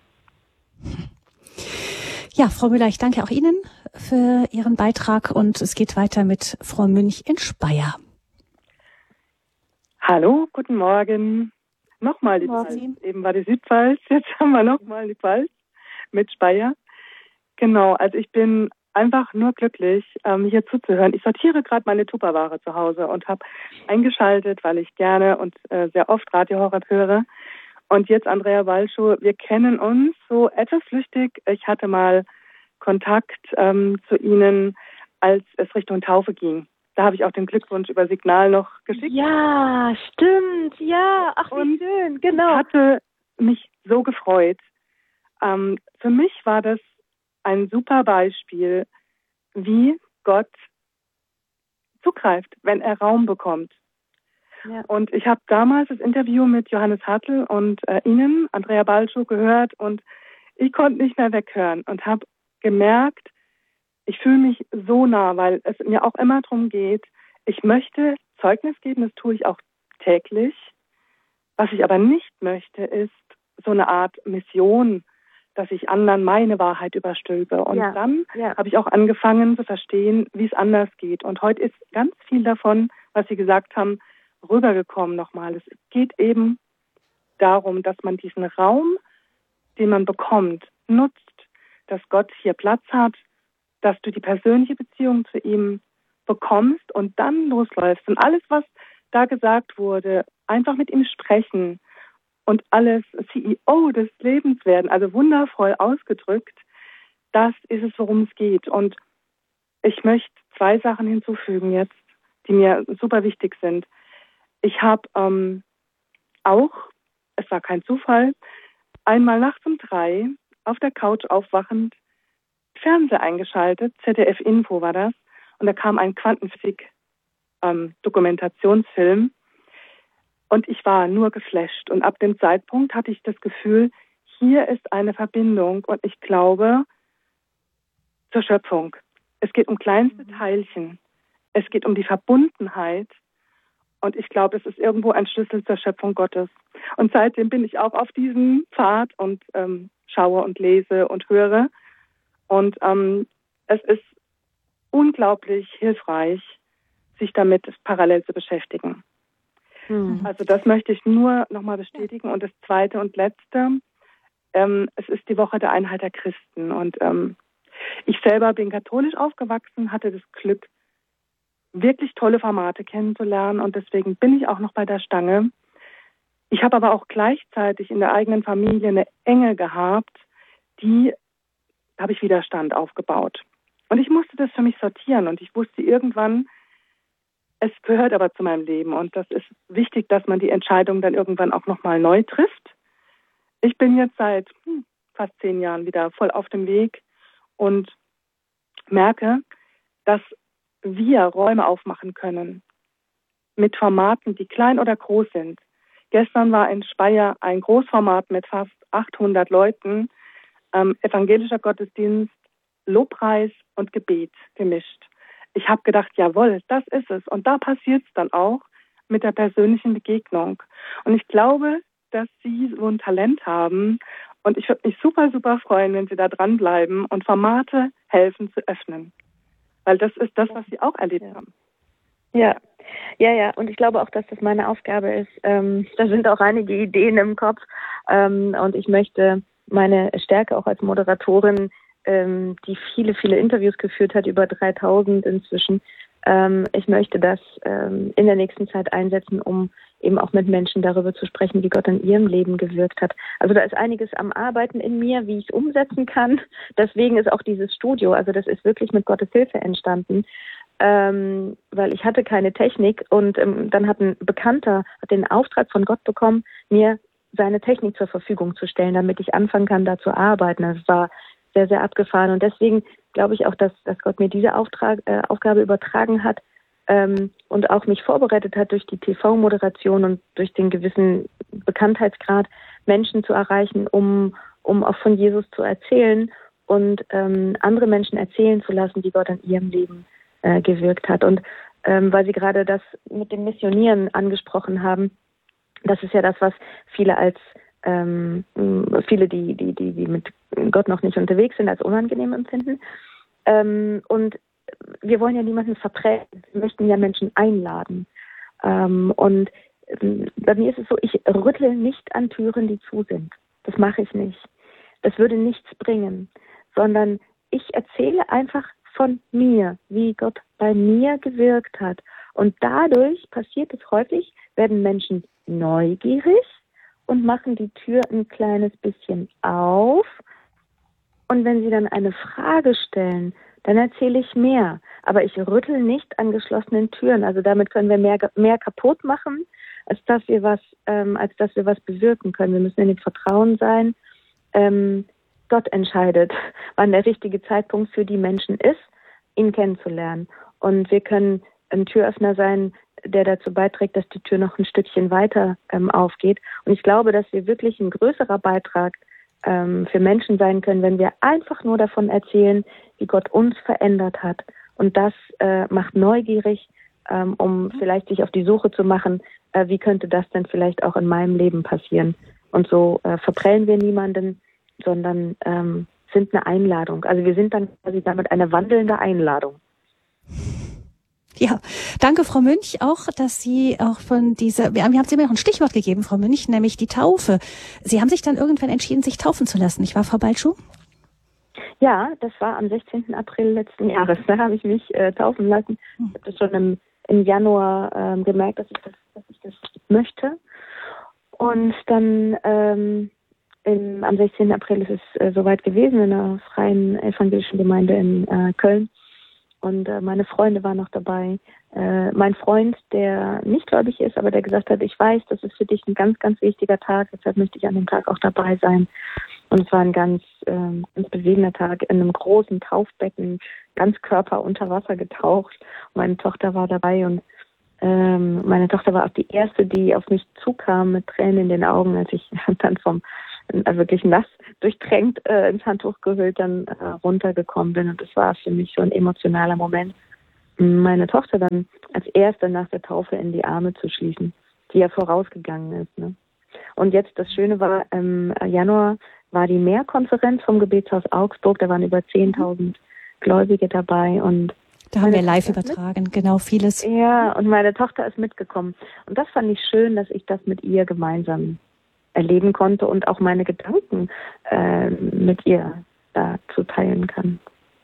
Ja, Frau Müller, ich danke auch Ihnen für Ihren Beitrag und es geht weiter mit Frau Münch in Speyer. Hallo, guten Morgen. Nochmal die Pfalz. Eben war die Südpfalz, jetzt haben wir nochmal die Pfalz mit Speyer. Genau, also ich bin einfach nur glücklich, ähm, hier zuzuhören. Ich sortiere gerade meine Tupperware zu Hause und habe eingeschaltet, weil ich gerne und äh, sehr oft Radio Horeb höre. Und jetzt Andrea Balczu, wir kennen uns so etwas flüchtig. Ich hatte mal Kontakt ähm, zu Ihnen, als es Richtung Taufe ging. Da habe ich auch den Glückwunsch über Signal noch geschickt. Ja, stimmt. Ja, ach wie schön, genau. Ich hatte mich so gefreut. Ähm, für mich war das ein super Beispiel, wie Gott zugreift, wenn er Raum bekommt. Ja. Und ich habe damals das Interview mit Johannes Hartl und äh, Ihnen, Andrea Balczu, gehört und ich konnte nicht mehr weghören und habe gemerkt, ich fühle mich so nah, weil es mir auch immer darum geht, ich möchte Zeugnis geben, das tue ich auch täglich. Was ich aber nicht möchte, ist so eine Art Mission, dass ich anderen meine Wahrheit überstülpe. Und ja, dann ja. habe ich auch angefangen zu verstehen, wie es anders geht. Und heute ist ganz viel davon, was Sie gesagt haben, rübergekommen nochmal. Es geht eben darum, dass man diesen Raum, den man bekommt, nutzt, dass Gott hier Platz hat, dass du die persönliche Beziehung zu ihm bekommst und dann losläufst. Und alles, was da gesagt wurde, einfach mit ihm sprechen und alles C E O des Lebens werden, also wundervoll ausgedrückt, das ist es, worum es geht. Und ich möchte zwei Sachen hinzufügen jetzt, die mir super wichtig sind. Ich habe ähm, auch, es war kein Zufall, einmal nachts um drei auf der Couch aufwachend Fernseher eingeschaltet, Z D F Info war das, und da kam ein Quantenphysik-Dokumentationsfilm ähm, und ich war nur geflasht. Und ab dem Zeitpunkt hatte ich das Gefühl, hier ist eine Verbindung und ich glaube, zur Schöpfung. Es geht um kleinste Teilchen. Es geht um die Verbundenheit. Und ich glaube, es ist irgendwo ein Schlüssel zur Schöpfung Gottes. Und seitdem bin ich auch auf diesem Pfad und ähm, schaue und lese und höre. Und ähm, es ist unglaublich hilfreich, sich damit parallel zu beschäftigen. Mhm. Also das möchte ich nur nochmal bestätigen. Und das Zweite und Letzte, ähm, es ist die Woche der Einheit der Christen. Und ähm, ich selber bin katholisch aufgewachsen, hatte das Glück, wirklich tolle Formate kennenzulernen. Und deswegen bin ich auch noch bei der Stange. Ich habe aber auch gleichzeitig in der eigenen Familie eine Enge gehabt, die habe ich Widerstand aufgebaut. Und ich musste das für mich sortieren und ich wusste irgendwann, es gehört aber zu meinem Leben und das ist wichtig, dass man die Entscheidung dann irgendwann auch nochmal neu trifft. Ich bin jetzt seit hm, fast zehn Jahren wieder voll auf dem Weg und merke, dass wir Räume aufmachen können mit Formaten, die klein oder groß sind. Gestern war in Speyer ein Großformat mit fast achthundert Leuten, ähm, evangelischer Gottesdienst, Lobpreis und Gebet gemischt. Ich habe gedacht, jawohl, das ist es. Und da passiert es dann auch mit der persönlichen Begegnung. Und ich glaube, dass Sie so ein Talent haben. Und ich würde mich super, super freuen, wenn Sie da dranbleiben und Formate helfen zu öffnen. Weil das ist das, was Sie auch erlebt ja. haben. Ja, ja, ja. Und ich glaube auch, dass das meine Aufgabe ist. Ähm, da sind auch einige Ideen im Kopf. Ähm, und ich möchte meine Stärke auch als Moderatorin, ähm, die viele, viele Interviews geführt hat, über dreitausend inzwischen. Ähm, ich möchte das ähm, in der nächsten Zeit einsetzen, um eben auch mit Menschen darüber zu sprechen, wie Gott in ihrem Leben gewirkt hat. Also da ist einiges am Arbeiten in mir, wie ich es umsetzen kann. Deswegen ist auch dieses Studio, also das ist wirklich mit Gottes Hilfe entstanden, ähm, weil ich hatte keine Technik und ähm, dann hat ein Bekannter hat den Auftrag von Gott bekommen, mir seine Technik zur Verfügung zu stellen, damit ich anfangen kann, da zu arbeiten. Das war sehr, sehr abgefahren und deswegen glaube ich auch, dass, dass Gott mir diese Auftrag, äh, Aufgabe übertragen hat, Ähm, und auch mich vorbereitet hat durch die T V-Moderation und durch den gewissen Bekanntheitsgrad, Menschen zu erreichen, um, um auch von Jesus zu erzählen und ähm, andere Menschen erzählen zu lassen, wie Gott in ihrem Leben äh, gewirkt hat. Und ähm, weil Sie gerade das mit dem Missionieren angesprochen haben, das ist ja das, was viele als ähm, viele, die, die, die, die mit Gott noch nicht unterwegs sind, als unangenehm empfinden. Ähm, und wir wollen ja niemanden verprellen. Wir möchten ja Menschen einladen. Ähm, und ähm, bei mir ist es so, ich rüttle nicht an Türen, die zu sind. Das mache ich nicht. Das würde nichts bringen. Sondern ich erzähle einfach von mir, wie Gott bei mir gewirkt hat. Und dadurch passiert es häufig, werden Menschen neugierig und machen die Tür ein kleines bisschen auf. Und wenn sie dann eine Frage stellen, dann erzähle ich mehr. Aber ich rüttel nicht an geschlossenen Türen. Also damit können wir mehr, mehr kaputt machen, als dass wir was, ähm, als dass wir was bewirken können. Wir müssen in dem Vertrauen sein. Ähm, Gott entscheidet, wann der richtige Zeitpunkt für die Menschen ist, ihn kennenzulernen. Und wir können ein Türöffner sein, der dazu beiträgt, dass die Tür noch ein Stückchen weiter ähm, aufgeht. Und ich glaube, dass wir wirklich ein größerer Beitrag ähm, für Menschen sein können, wenn wir einfach nur davon erzählen, wie Gott uns verändert hat. Und das äh, macht neugierig, ähm, um vielleicht sich auf die Suche zu machen, äh, wie könnte das denn vielleicht auch in meinem Leben passieren. Und so äh, verprellen wir niemanden, sondern ähm, sind eine Einladung. Also wir sind dann quasi damit eine wandelnde Einladung. Ja, danke Frau Münch auch, dass Sie auch von dieser, wir haben Sie mir noch ein Stichwort gegeben, Frau Münch, nämlich die Taufe. Sie haben sich dann irgendwann entschieden, sich taufen zu lassen, nicht wahr, Frau Balschuh? Ja, das war am sechzehnten April letzten Jahres. Da habe ich mich äh, taufen lassen. Ich habe das schon im, im Januar ähm, gemerkt, dass ich das, dass ich das möchte. Und dann ähm, im, am sechzehnten April ist es äh, soweit gewesen in einer freien evangelischen Gemeinde in äh, Köln. Und äh, meine Freunde waren noch dabei. Äh, mein Freund, der nicht gläubig ist, aber der gesagt hat, ich weiß, das ist für dich ein ganz, ganz wichtiger Tag, deshalb möchte ich an dem Tag auch dabei sein. Und es war ein ganz, ähm, ganz bewegender Tag in einem großen Taufbecken, ganz Körper unter Wasser getaucht. Meine Tochter war dabei und ähm, meine Tochter war auch die erste, die auf mich zukam mit Tränen in den Augen, als ich dann vom also wirklich nass durchtränkt äh, ins Handtuch gehüllt dann äh, runtergekommen bin. Und das war für mich so ein emotionaler Moment, meine Tochter dann als erste nach der Taufe in die Arme zu schließen, die ja vorausgegangen ist. Ne? Und jetzt das Schöne war, im Januar war die Mehrkonferenz vom Gebetshaus Augsburg, da waren über zehntausend Gläubige dabei und da haben wir live übertragen, mit. Genau, vieles. Ja, und meine Tochter ist mitgekommen. Und das fand ich schön, dass ich das mit ihr gemeinsam erleben konnte und auch meine Gedanken äh, mit ihr dazu teilen kann.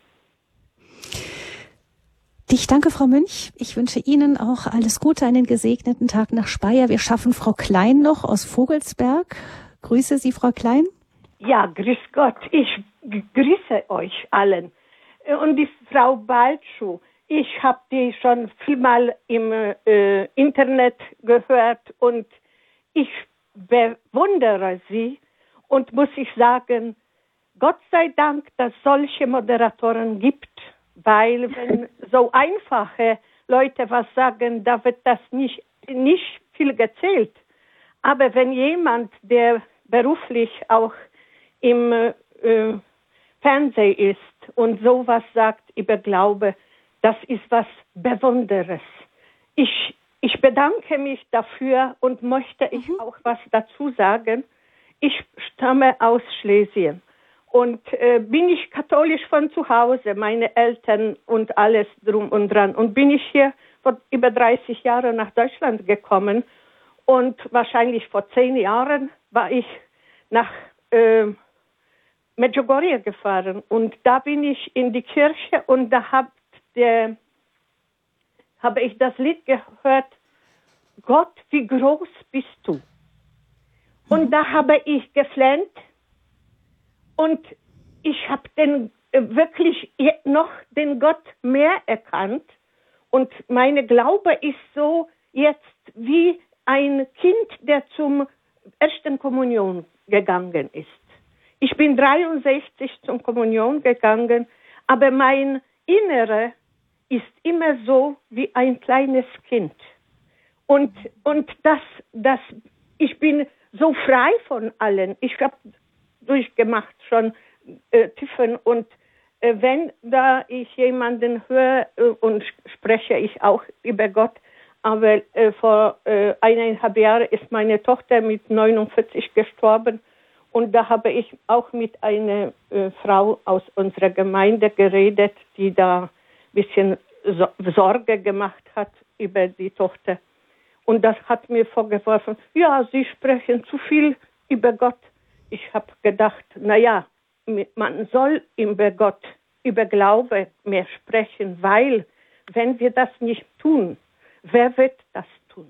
Ich danke, Frau Münch. Ich wünsche Ihnen auch alles Gute, einen gesegneten Tag nach Speyer. Wir schaffen Frau Klein noch aus Vogelsberg. Grüße Sie, Frau Klein. Ja, grüß Gott. Ich grüße euch allen. Und die Frau Balschuh, ich habe die schon vielmal im äh, Internet gehört und ich bewundere sie und muss ich sagen, Gott sei Dank, dass es solche Moderatoren gibt, weil wenn so einfache Leute was sagen, da wird das nicht, nicht viel gezählt. Aber wenn jemand, der beruflich auch im äh, Fernsehen ist und sowas sagt über Glaube, das ist was Bewunderres. Ich, ich bedanke mich dafür und möchte ich mhm. auch was dazu sagen. Ich stamme aus Schlesien und äh, bin ich katholisch von zu Hause, meine Eltern und alles drum und dran. Und bin ich hier vor über dreißig Jahren nach Deutschland gekommen und wahrscheinlich vor zehn Jahren war ich nach äh, Medjugorje gefahren und da bin ich in die Kirche und da hab der, habe ich das Lied gehört, Gott, wie groß bist du? Und da habe ich geflennt und ich habe den wirklich noch den Gott mehr erkannt und meine Glaube ist so jetzt wie ein Kind, der zum ersten Kommunion gegangen ist. Ich bin dreiundsechzig zur Kommunion gegangen, aber mein Innere ist immer so wie ein kleines Kind. Und, und das, das, ich bin so frei von allen. Ich habe durchgemacht schon äh, Tiefen und äh, wenn da ich jemanden höre äh, und spreche ich auch über Gott, aber äh, vor äh, eineinhalb Jahren ist meine Tochter mit neunundvierzig gestorben. Und da habe ich auch mit einer äh, Frau aus unserer Gemeinde geredet, die da ein bisschen so, Sorge gemacht hat über die Tochter. Und das hat mir vorgeworfen, ja, Sie sprechen zu viel über Gott. Ich habe gedacht, naja, man soll über Gott, über Glaube mehr sprechen, weil wenn wir das nicht tun, wer wird das tun?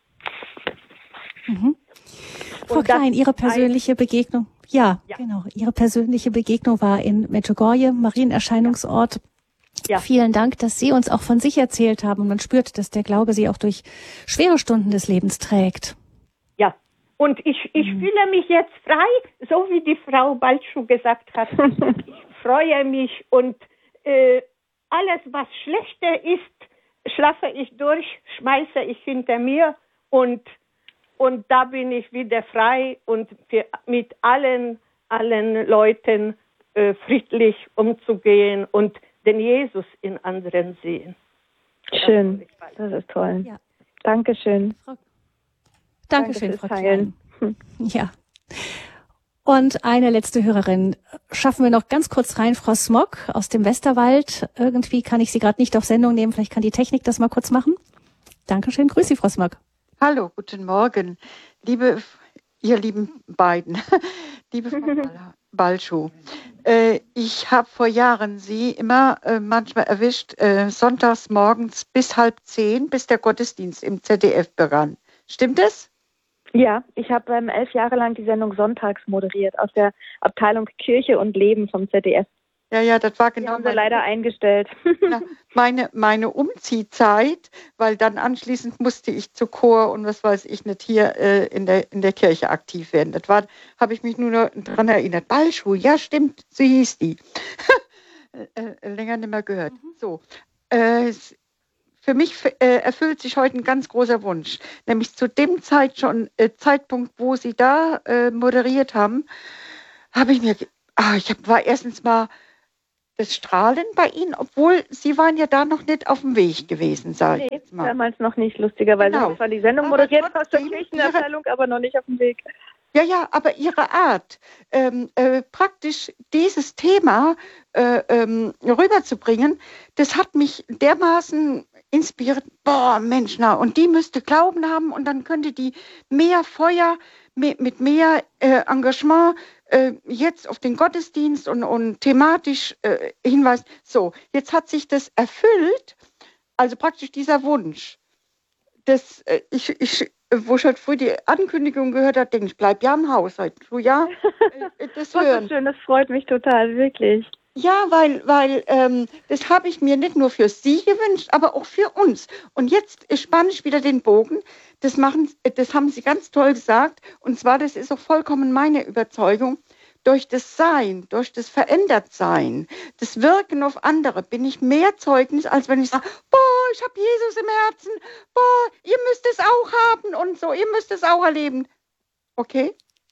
Mhm. Frau Klein, Ihre persönliche Begegnung, ja, ja, genau, Ihre persönliche Begegnung war in Medjugorje, Marienerscheinungsort. Ja. Vielen Dank, dass Sie uns auch von sich erzählt haben und man spürt, dass der Glaube Sie auch durch schwere Stunden des Lebens trägt. Ja, und ich, ich mhm. fühle mich jetzt frei, so wie die Frau Balschuh gesagt hat. Ich freue mich und äh, alles, was schlechter ist, schlafe ich durch, schmeiße ich hinter mir und Und da bin ich wieder frei und für, mit allen, allen Leuten äh, friedlich umzugehen und den Jesus in anderen sehen. Schön, das ist toll. Ja. Dankeschön. Dankeschön, Danke Frau Klein. Ja. Und eine letzte Hörerin. Schaffen wir noch ganz kurz rein, Frau Smog aus dem Westerwald. Irgendwie kann ich Sie gerade nicht auf Sendung nehmen. Vielleicht kann die Technik das mal kurz machen. Dankeschön. Grüß Sie, Frau Smog. Hallo, guten Morgen, liebe, ihr lieben beiden, liebe Frau Balschuh. Äh, ich habe vor Jahren Sie immer äh, manchmal erwischt, äh, sonntags morgens bis halb zehn, bis der Gottesdienst im Z D F begann. Stimmt das? Ja, ich habe ähm, elf Jahre lang die Sendung sonntags moderiert aus der Abteilung Kirche und Leben vom Z D F. Ja, ja, das war genau. Die haben wir leider eingestellt. Ja, meine, meine Umziehzeit, weil dann anschließend musste ich zu Chor und was weiß ich nicht hier äh, in der in der Kirche aktiv werden. Das war, habe ich mich nur noch daran erinnert. Balschuh, ja stimmt, so hieß die. äh, länger nicht mehr gehört. Mhm. So, äh, für mich äh, erfüllt sich heute ein ganz großer Wunsch. Nämlich zu dem Zeit schon, äh, Zeitpunkt, wo Sie da äh, moderiert haben, habe ich mir, ah, ich hab, war erstens mal das Strahlen bei Ihnen, obwohl Sie waren ja da noch nicht auf dem Weg gewesen, sage ich Nee, jetzt mal. damals noch nicht, lustigerweise. Genau. Ich war die Sendung Aber moderiert aus der trotzdem Kirchenabteilung, aber noch nicht auf dem Weg. Ja, ja, aber Ihre Art, ähm, äh, praktisch dieses Thema äh, ähm, rüberzubringen, das hat mich dermaßen inspiriert. Boah, Mensch, na, und die müsste Glauben haben und dann könnte die mehr Feuer, mehr, mit mehr äh, Engagement äh, jetzt auf den Gottesdienst und, und thematisch äh, hinweisen. So, jetzt hat sich das erfüllt, also praktisch dieser Wunsch. Das, äh, ich, ich, wo ich halt früh die Ankündigung gehört habe, denke ich, bleib ja im Haus heute. Du ja, äh, das Das hören. ist schön, das freut mich total, wirklich. Ja, weil, weil ähm, das habe ich mir nicht nur für Sie gewünscht, aber auch für uns. Und jetzt spanne ich wieder den Bogen. Das machen, das haben Sie ganz toll gesagt. Und zwar, das ist auch vollkommen meine Überzeugung. Durch das Sein, durch das Verändertsein, das Wirken auf andere bin ich mehr Zeugnis, als wenn ich sage, boah, ich habe Jesus im Herzen, boah, ihr müsst es auch haben und so, ihr müsst es auch erleben. Okay?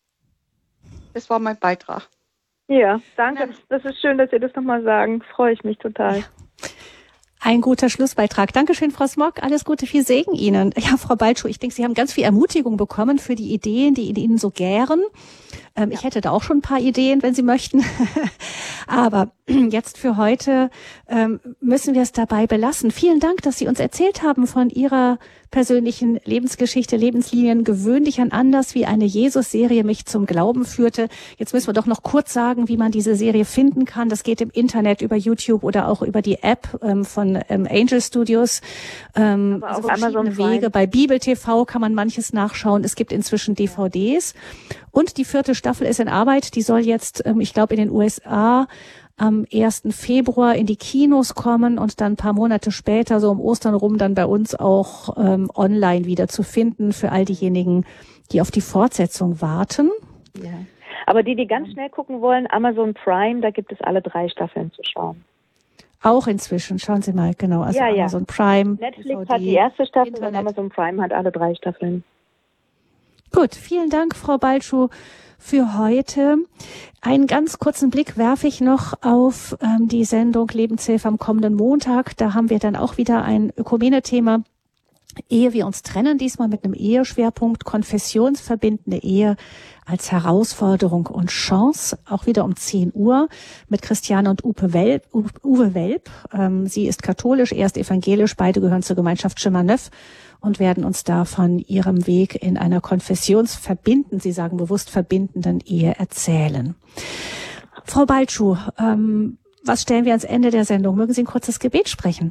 Das war mein Beitrag. Ja, danke. Das ist schön, dass Sie das nochmal sagen. Freue ich mich total. Ja. Ein guter Schlussbeitrag. Dankeschön, Frau Smok. Alles Gute, viel Segen Ihnen. Ja, Frau Balschuh, ich denke, Sie haben ganz viel Ermutigung bekommen für die Ideen, die in Ihnen so gären. Ähm, ja. Ich hätte da auch schon ein paar Ideen, wenn Sie möchten. Aber jetzt für heute ähm, müssen wir es dabei belassen. Vielen Dank, dass Sie uns erzählt haben von Ihrer persönlichen Lebensgeschichte, Lebenslinien, gewöhnlich an anders, wie eine Jesus-Serie mich zum Glauben führte. Jetzt müssen wir doch noch kurz sagen, wie man diese Serie finden kann. Das geht im Internet über YouTube oder auch über die App ähm, von ähm, Angel Studios. Ähm, Aber also auf Amazon verschiedene Wege. Prime. Bei Bibel T V kann man manches nachschauen. Es gibt inzwischen D V Ds. Und die vierte Staffel ist in Arbeit. Die soll jetzt, ähm, ich glaube, in den U S A am ersten Februar in die Kinos kommen und dann ein paar Monate später, so um Ostern rum, dann bei uns auch ähm, online wieder zu finden für all diejenigen, die auf die Fortsetzung warten. Ja. Aber die, die ganz schnell gucken wollen, Amazon Prime, da gibt es alle drei Staffeln zu schauen. Auch inzwischen, schauen Sie mal, genau, also ja, Amazon ja. Prime. Netflix D V D, hat die erste Staffel Internet. und Amazon Prime hat alle drei Staffeln. Gut, vielen Dank, Frau Balschuh, für heute. Einen ganz kurzen Blick werfe ich noch auf ähm, die Sendung Lebenshilfe am kommenden Montag. Da haben wir dann auch wieder ein Ökumene-Thema. Ehe wir uns trennen, diesmal mit einem Eheschwerpunkt, konfessionsverbindende Ehe als Herausforderung und Chance, auch wieder um zehn Uhr mit Christiane und Uwe Welp. Uwe Welp. Ähm, sie ist katholisch, er ist evangelisch, beide gehören zur Gemeinschaft Chemin Neuf und werden uns da von ihrem Weg in einer konfessionsverbindenden, sie sagen bewusst verbindenden Ehe erzählen. Frau Balschuh, ähm, was stellen wir ans Ende der Sendung? Mögen Sie ein kurzes Gebet sprechen?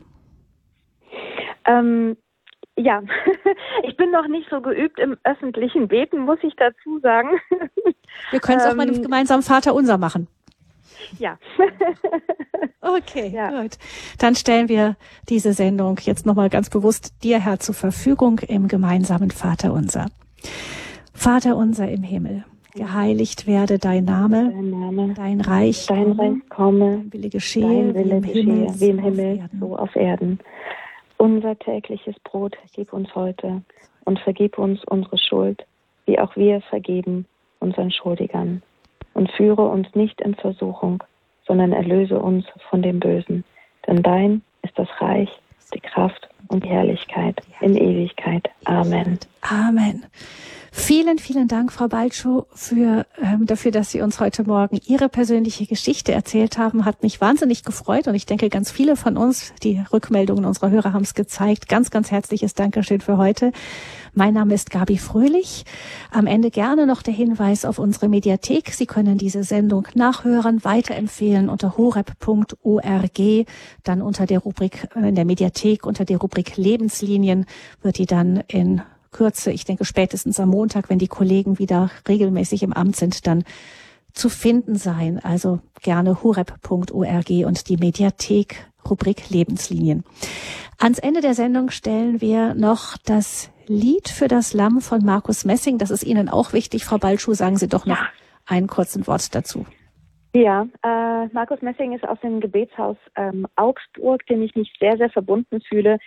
Ähm, ja, ich bin noch nicht so geübt im öffentlichen Beten, muss ich dazu sagen. Wir können es ähm, auch mal gemeinsam Vaterunser machen. Ja. Okay, ja. Gut. Dann stellen wir diese Sendung jetzt nochmal ganz bewusst dir, Herr, zur Verfügung im gemeinsamen Vaterunser. Vater unser im Himmel, geheiligt werde dein Name, dein, Name, dein Reich, dein Reich komme, dein Wille geschehe, dein Wille wie im Himmel, geschehe, wie im Himmel, auf so auf Erden. Unser tägliches Brot gib uns heute und vergib uns unsere Schuld, wie auch wir vergeben unseren Schuldigern. Und führe uns nicht in Versuchung, sondern erlöse uns von dem Bösen. Denn dein ist das Reich, die Kraft und die Herrlichkeit in Ewigkeit. Amen. Amen. Vielen, vielen Dank, Frau Balschuh, für, ähm, dafür, dass Sie uns heute Morgen Ihre persönliche Geschichte erzählt haben. Hat mich wahnsinnig gefreut und ich denke, ganz viele von uns, die Rückmeldungen unserer Hörer haben es gezeigt. Ganz, ganz herzliches Dankeschön für heute. Mein Name ist Gabi Fröhlich. Am Ende gerne noch der Hinweis auf unsere Mediathek. Sie können diese Sendung nachhören, weiterempfehlen unter horeb punkt org. Dann unter der Rubrik, in der Mediathek, unter der Rubrik Lebenslinien wird die dann in Kürze, ich denke spätestens am Montag, wenn die Kollegen wieder regelmäßig im Amt sind, dann zu finden sein. Also gerne horeb punkt org und die Mediathek, Rubrik Lebenslinien. Ans Ende der Sendung stellen wir noch das Lied für das Lamm von Markus Messing. Das ist Ihnen auch wichtig, Frau Balschuh. Sagen Sie doch noch ja. einen kurzen Wort dazu. Ja, äh, Markus Messing ist aus dem Gebetshaus ähm, Augsburg, dem ich mich sehr, sehr verbunden fühle.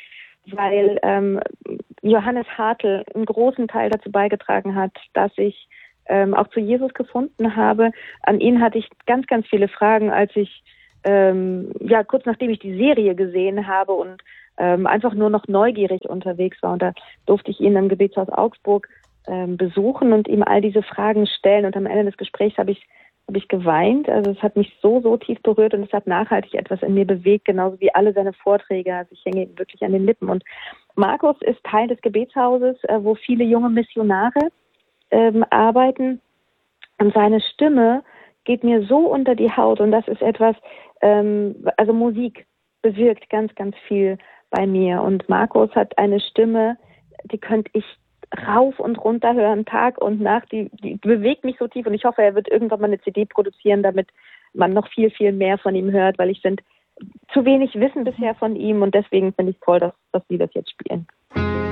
weil ähm, Johannes Hartl einen großen Teil dazu beigetragen hat, dass ich ähm, auch zu Jesus gefunden habe. An ihn hatte ich ganz, ganz viele Fragen, als ich, ähm, ja, kurz nachdem ich die Serie gesehen habe und ähm, einfach nur noch neugierig unterwegs war. Und da durfte ich ihn im Gebetshaus Augsburg ähm, besuchen und ihm all diese Fragen stellen. Und am Ende des Gesprächs habe ich habe ich geweint. Also es hat mich so, so tief berührt und es hat nachhaltig etwas in mir bewegt, genauso wie alle seine Vorträge. Also ich hänge ihm wirklich an den Lippen. Und Markus ist Teil des Gebetshauses, äh, wo viele junge Missionare ähm, arbeiten. Und seine Stimme geht mir so unter die Haut. Und das ist etwas, ähm, also Musik bewirkt ganz, ganz viel bei mir. Und Markus hat eine Stimme, die könnte ich rauf und runter hören, Tag und Nacht, die, die bewegt mich so tief und ich hoffe, er wird irgendwann mal eine C D produzieren, damit man noch viel, viel mehr von ihm hört, weil ich finde, zu wenig Wissen bisher von ihm und deswegen finde ich es toll, dass, dass Sie das jetzt spielen.